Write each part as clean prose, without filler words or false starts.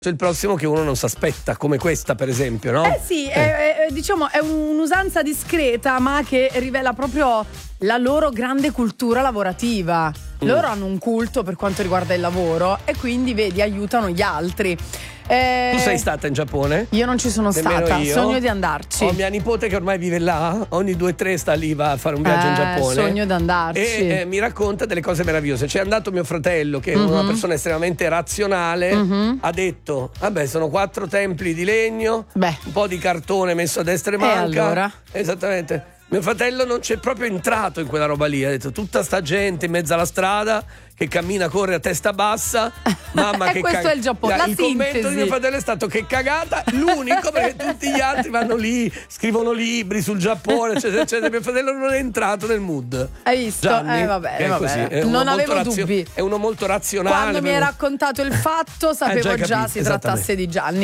c'è il prossimo che uno non si aspetta, come questa per esempio, no? Sì, diciamo è un'usanza discreta ma che rivela proprio la loro grande cultura lavorativa. Loro hanno un culto per quanto riguarda il lavoro e quindi vedi aiutano gli altri. Tu sei stata in Giappone? Io non ci sono stata, io. Sogno di andarci. Ho mia nipote che ormai vive là, ogni 2 o 3 sta lì, va a fare un viaggio in Giappone. Sogno di andarci. E mi racconta delle cose meravigliose. C'è andato mio fratello, che è una persona estremamente razionale, ha detto, vabbè, sono 4 templi di legno, un po' di cartone messo a destra e manca. Allora? Esattamente. Mio fratello non c'è proprio entrato in quella roba lì, ha detto tutta sta gente in mezzo alla strada che cammina, corre a testa bassa, mamma che questo è il Giappone, la il commento di mio fratello è stato che cagata, l'unico, perché tutti gli altri vanno lì, scrivono libri sul Giappone, eccetera, eccetera. Mio fratello non è entrato nel mood. Hai visto? Gianni, Va bene. così, Non avevo dubbi. È uno molto razionale. Quando mi hai raccontato il fatto sapevo già si trattasse di Gianni.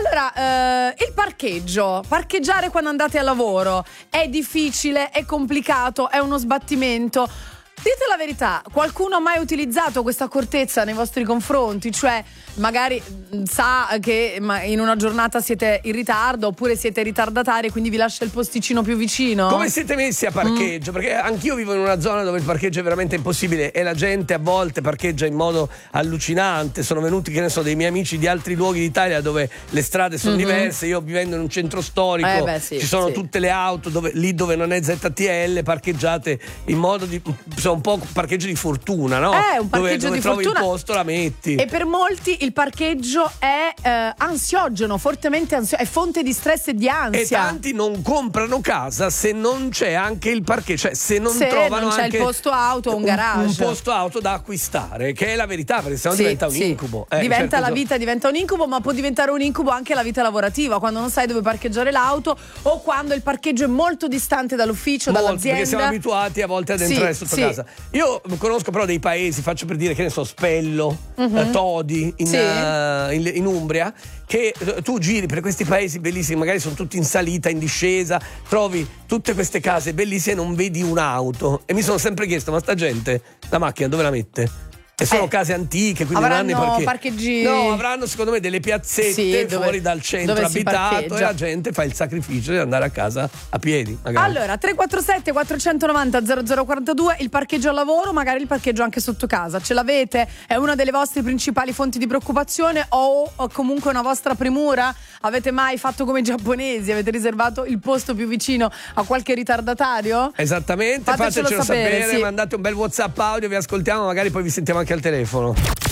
Allora, il parcheggio. Parcheggiare quando andate a lavoro è difficile, è complicato, è uno sbattimento. Dite la verità, qualcuno ha mai utilizzato questa accortezza nei vostri confronti? Cioè, magari sa che in una giornata siete in ritardo oppure siete ritardatari e quindi vi lascia il posticino più vicino? Come siete messi a parcheggio? Perché anch'io vivo in una zona dove il parcheggio è veramente impossibile e la gente a volte parcheggia in modo allucinante. Sono venuti, che ne so, dei miei amici di altri luoghi d'Italia dove le strade sono diverse. Io vivendo in un centro storico ci sono tutte le auto lì dove non è ZTL parcheggiate in modo di un po' parcheggio di fortuna, no? Un parcheggio dove di trovi fortuna. il posto la metti. E per molti il parcheggio è ansiogeno, fortemente è fonte di stress e di ansia. E tanti non comprano casa se non c'è anche il parcheggio, cioè se non trovano non c'è anche il posto auto o un garage. Un posto auto da acquistare, che è la verità, perché sennò diventa un incubo. La vita diventa un incubo, ma può diventare un incubo anche la vita lavorativa, quando non sai dove parcheggiare l'auto o quando il parcheggio è molto distante dall'ufficio, dall'azienda. Perché siamo abituati a volte ad entrare sotto casa. Io conosco però dei paesi, faccio per dire, che ne so, Spello, Todi in Umbria, che tu giri per questi paesi bellissimi, magari sono tutti in salita, in discesa, trovi tutte queste case bellissime e non vedi un'auto. E mi sono sempre chiesto, ma sta gente la macchina dove la mette? E sono case antiche, quindi avranno non hanno parcheggi. No, avranno secondo me delle piazzette fuori dal centro abitato e la gente fa il sacrificio di andare a casa a piedi. Magari. Allora, 347 490 0042, il parcheggio al lavoro, magari il parcheggio anche sotto casa. Ce l'avete? È una delle vostre principali fonti di preoccupazione o comunque una vostra premura? Avete mai fatto come i giapponesi? Avete riservato il posto più vicino a qualche ritardatario? Esattamente, fatecelo sapere. Mandate un bel WhatsApp audio, vi ascoltiamo, magari poi vi sentiamo anche al telefono.